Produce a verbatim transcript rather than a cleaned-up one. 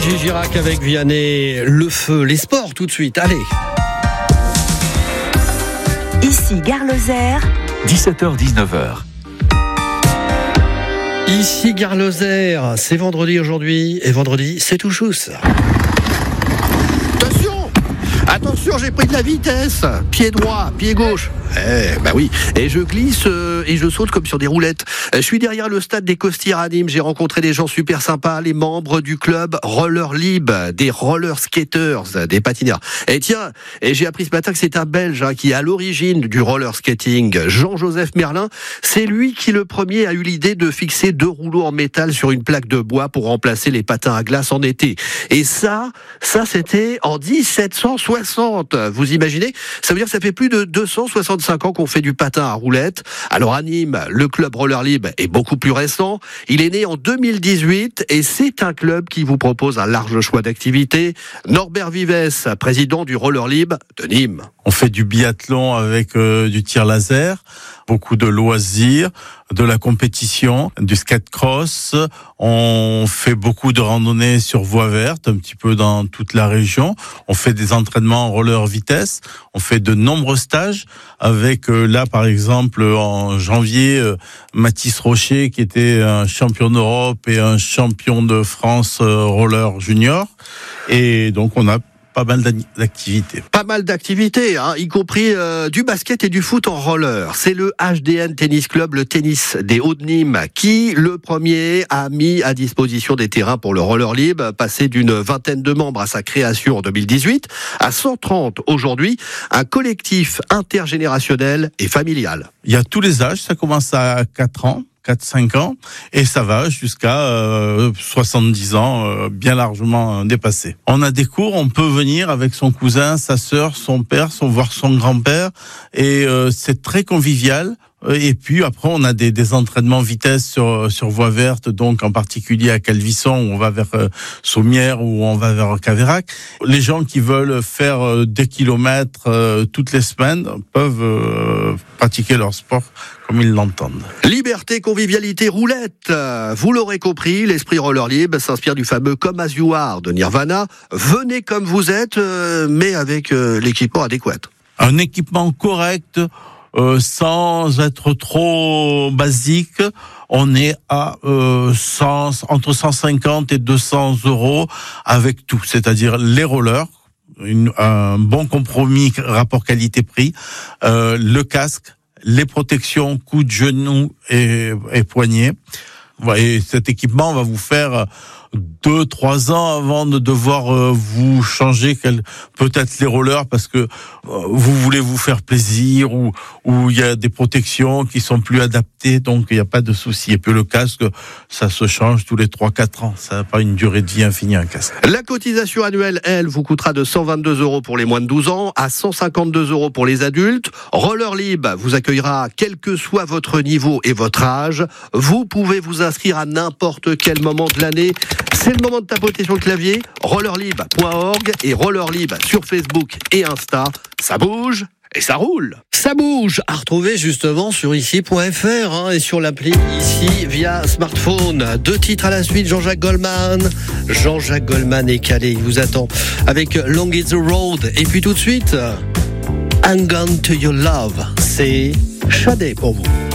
Kenji Girac avec Vianney, le feu, les sports tout de suite, allez. Ici Gare Lozère, dix-sept heures dix-neuf heures. Ici Gare Lozère, c'est vendredi aujourd'hui, et vendredi c'est tout chousse. Attention, attention, j'ai pris de la vitesse. Pied droit, pied gauche. Eh, bah oui. Et je glisse euh, et je saute comme sur des roulettes. Je suis derrière le stade des Costières à Nîmes. J'ai rencontré des gens super sympas, les membres du club Roller Lib, des roller skaters, des patineurs. Et tiens, et j'ai appris ce matin que c'est un Belge hein, qui est à l'origine du roller skating, Jean-Joseph Merlin. C'est lui qui le premier a eu l'idée de fixer deux rouleaux en métal sur une plaque de bois pour remplacer les patins à glace en été. Et ça, ça c'était en dix-sept cent soixante. Vous imaginez ? Ça veut dire que ça fait plus de deux cent soixante-cinq ans qu'on fait du patin à roulettes. Alors à Nîmes, le club Roller Lib est beaucoup plus récent. Il est né en deux mille dix-huit et c'est un club qui vous propose un large choix d'activités. Norbert Vives, président du Roller Lib de Nîmes. On fait du biathlon avec euh, du tir laser, beaucoup de loisirs, de la compétition, du skate cross. On fait beaucoup de randonnées sur voie verte, un petit peu dans toute la région. On fait des entraînements en roller vitesse. On fait de nombreux stages avec, euh, là par exemple, en janvier, euh, Mathis Rocher qui était un champion d'Europe et un champion de France euh, roller junior. Et donc on a pas mal d'activités. Pas mal d'activités, hein, y compris euh, du basket et du foot en roller. C'est le H D N Tennis Club, le tennis des Hauts de Nîmes, qui, le premier, a mis à disposition des terrains pour le Roller Lib, passé d'une vingtaine de membres à sa création en deux mille dix-huit, à cent trente aujourd'hui, un collectif intergénérationnel et familial. Il y a tous les âges, ça commence à quatre ans. quatre cinq ans, et ça va jusqu'à euh, soixante-dix ans, euh, bien largement dépassé. On a des cours, on peut venir avec son cousin, sa sœur, son père, son, voire son grand-père, et euh, c'est très convivial. Et puis après, on a des, des entraînements vitesse sur, sur voie verte, donc en particulier à Calvisson, où on va vers euh, Sommières, ou on va vers Caveyrac. Les gens qui veulent faire euh, des kilomètres euh, toutes les semaines peuvent euh, pratiquer leur sport comme ils l'entendent. Liberté, convivialité, roulette. Vous l'aurez compris, l'esprit Roller Lib s'inspire du fameux Come As You Are de Nirvana. Venez comme vous êtes, euh, mais avec euh, l'équipement adéquat. Un équipement correct, Euh, sans être trop basique, on est à euh, cent, entre cent cinquante et deux cents euros avec tout, c'est-à-dire les rollers, une, un bon compromis rapport qualité-prix, euh, le casque, les protections coudes, genoux et, et poignets. Et cet équipement va vous faire deux, trois ans avant de devoir euh, vous changer quel, peut-être les rollers parce que euh, vous voulez vous faire plaisir ou ou il y a des protections qui sont plus adaptées, donc il n'y a pas de souci. Et puis le casque, ça se change tous les trois quatre ans. Ça n'a pas une durée de vie infinie, un casque. La cotisation annuelle, elle, vous coûtera de cent vingt-deux euros pour les moins de douze ans à cent cinquante-deux euros pour les adultes. Roller Lib vous accueillera quel que soit votre niveau et votre âge. Vous pouvez vous inscrire à n'importe quel moment de l'année. C'est le moment de tapoter sur le clavier, rollerlib point org et Rollerlib sur Facebook et Insta. Ça bouge et ça roule. Ça bouge, à retrouver justement sur ici point f r hein, et sur l'appli ici via smartphone. Deux titres à la suite, Jean-Jacques Goldman. Jean-Jacques Goldman est calé, il vous attend avec Long is the Road. Et puis tout de suite, Hang On To Your Love, c'est Shadé pour vous.